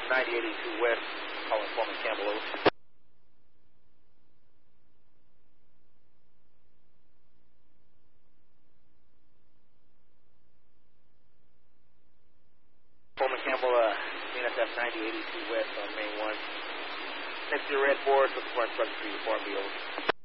9082 West, calling Foreman Campbell over. Foreman Campbell, NSF 9082 West on Main 1. Next to your red board, looking for instructions for you, Form B over.